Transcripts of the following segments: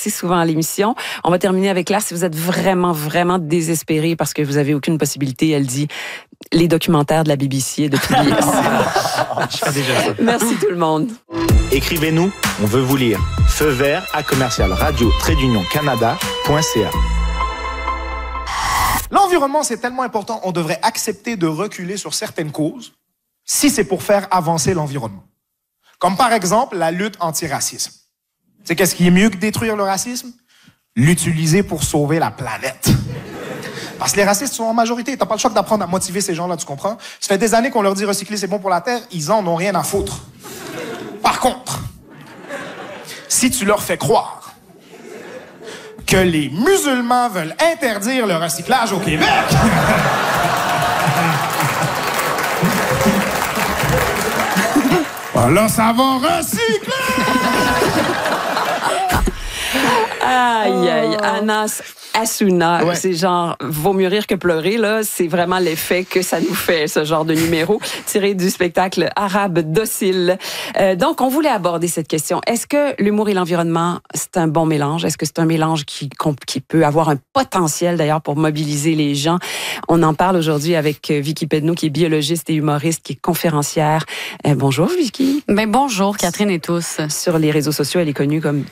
assez souvent à l'émission. On va terminer avec Claire. Si vous êtes vraiment, vraiment désespéré parce que vous avez aucune possibilité, elle dit les documentaires de la BBC et de PBS. Je fais déjà ça. Merci tout le monde. Écrivez-nous, on veut vous lire. Feu vert à commercial-radio-canada.ca. L'environnement, c'est tellement important, on devrait accepter de reculer sur certaines causes si c'est pour faire avancer l'environnement. Comme par exemple la lutte anti-racisme. Tu sais qu'est-ce qui est mieux que détruire le racisme? L'utiliser pour sauver la planète. Parce que les racistes sont en majorité. T'as pas le choix d'apprendre à motiver ces gens-là, tu comprends? Ça fait des années qu'on leur dit recycler, c'est bon pour la Terre. Ils en ont rien à foutre. Par contre, si tu leur fais croire que les musulmans veulent interdire le recyclage au Québec... là, ça va recycler! Aïe, aïe, Anas Assouna, ouais. C'est genre, vaut mieux rire que pleurer, là. C'est vraiment l'effet que ça nous fait, ce genre de numéro, tiré du spectacle Arabe docile. Donc, on voulait aborder cette question. Est-ce que l'humour et l'environnement, c'est un bon mélange? Est-ce que c'est un mélange qui peut avoir un potentiel, d'ailleurs, pour mobiliser les gens? On en parle aujourd'hui avec Vicky Pedneau, qui est biologiste et humoriste, qui est conférencière. Bonjour, Vicky. Ben, bonjour, Catherine et tous. Sur les réseaux sociaux, elle est connue comme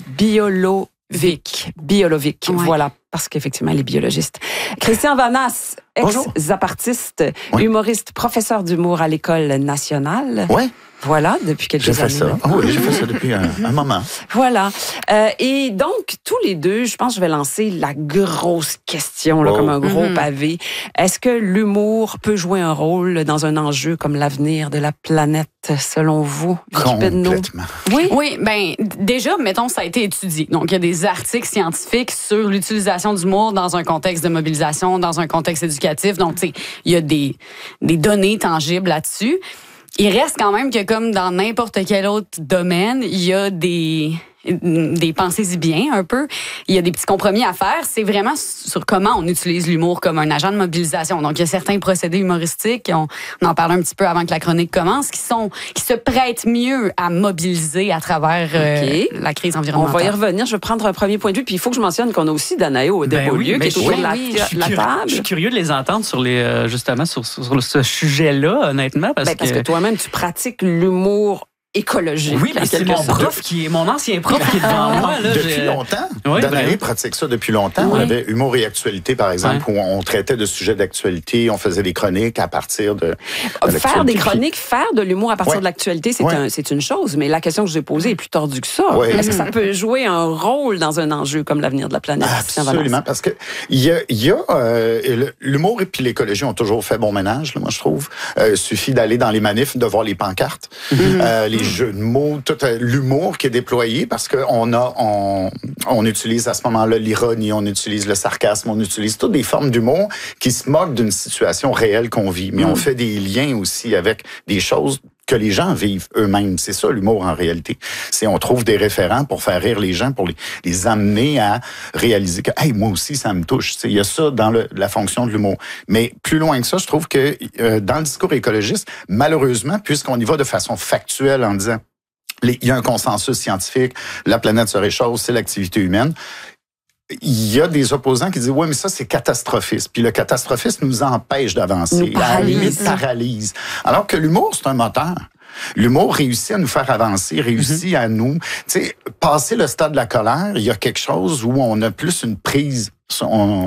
Biolovic. Biolovic, ouais. Voilà, parce qu'effectivement, elle est biologiste. Christian Vanasse, ex-zapartiste, humoriste, professeur d'humour à l'École nationale. Ouais. Voilà, depuis quelques années. J'ai fait ça. Oh oui, j'ai fait ça depuis un moment. Voilà. Et donc, tous les deux, je pense que je vais lancer la grosse question, là, comme un gros pavé. Est-ce que l'humour peut jouer un rôle dans un enjeu comme l'avenir de la planète, selon vous? Complètement. Oui, ben déjà, mettons, ça a été étudié. Donc, il y a des articles scientifiques sur l'utilisation d'humour dans un contexte de mobilisation, dans un contexte éducatif. Donc, tu sais, il y a des données tangibles là-dessus. Il reste quand même que, comme dans n'importe quel autre domaine, il y a des pensées-y bien, un peu. Il y a des petits compromis à faire. C'est vraiment sur comment on utilise l'humour comme un agent de mobilisation. Donc, il y a certains procédés humoristiques, on en parlait un petit peu avant que la chronique commence, qui se prêtent mieux à mobiliser à travers la crise environnementale. On va y revenir. Je vais prendre un premier point de vue. Puis, il faut que je mentionne qu'on a aussi Danae Beaulieu, qui est autour de la table. Je suis curieux de les entendre sur justement sur ce sujet-là, honnêtement. Parce que toi-même, tu pratiques l'humour écologique. Oui, mais c'est mon ancien prof qui est devant moi. Là, depuis longtemps. Oui, Danae pratique ça depuis longtemps. Oui. On avait Humour et Actualité, par exemple, où on traitait de sujets d'actualité, on faisait des chroniques à partir de faire des chroniques, faire de l'humour à partir de l'actualité, c'est une chose, mais la question que je vous ai posée est plus tordue que ça. Oui. Est-ce que ça peut jouer un rôle dans un enjeu comme l'avenir de la planète? Absolument, parce que l'humour et puis l'écologie ont toujours fait bon ménage, là, moi, je trouve. Suffit d'aller dans les manifs, de voir les pancartes, les jeux de mots, tout l'humour qui est déployé parce qu'on utilise à ce moment-là l'ironie, on utilise le sarcasme, on utilise toutes des formes d'humour qui se moquent d'une situation réelle qu'on vit. Mais on fait des liens aussi avec des choses que les gens vivent eux-mêmes. C'est ça, l'humour, en réalité. On trouve des référents pour faire rire les gens, pour les amener à réaliser que, hey, moi aussi, ça me touche. Il y a ça dans la fonction de l'humour. Mais plus loin que ça, je trouve que dans le discours écologiste, malheureusement, puisqu'on y va de façon factuelle en disant, il y a un consensus scientifique, la planète se réchauffe, c'est l'activité humaine. Il y a des opposants qui disent « Ouais, mais ça, c'est catastrophiste. » Puis le catastrophisme nous empêche d'avancer. À la limite, paralyse. Alors que l'humour, c'est un moteur. L'humour réussit à nous faire avancer, réussit à nous... Tu sais, passer le stade de la colère, il y a quelque chose où on a plus une prise je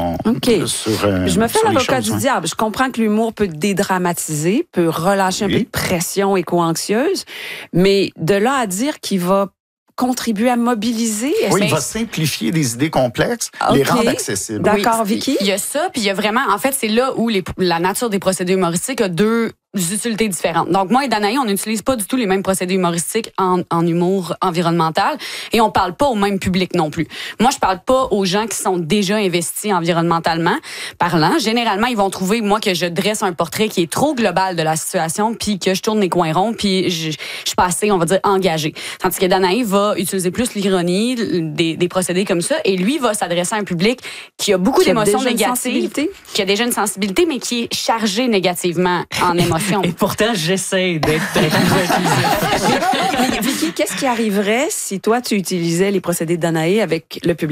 me fais l'avocat du diable. Je comprends que l'humour peut dédramatiser, peut relâcher un peu de pression éco-anxieuse, mais de là à dire qu'il va contribuer à mobiliser. Il va simplifier des idées complexes, les rendre accessibles. D'accord, Vicky? Il y a ça, puis il y a vraiment... En fait, c'est là où la nature des procédés humoristiques a deux utilités différentes. Donc, moi et Danae, on n'utilise pas du tout les mêmes procédés humoristiques en humour environnemental et on parle pas au même public non plus. Moi, je parle pas aux gens qui sont déjà investis environnementalement parlant. Généralement, ils vont trouver, moi, que je dresse un portrait qui est trop global de la situation puis que je tourne les coins ronds puis je suis pas assez, on va dire, engagée. Tandis que Danae va utiliser plus l'ironie, des procédés comme ça et lui va s'adresser à un public qui a beaucoup d'émotions négatives, qui a déjà une sensibilité, mais qui est chargé négativement en émotions. Et pourtant, j'essaie d'être plus inclusif. Vicky, qu'est-ce qui arriverait si toi, tu utilisais les procédés de Danae avec le public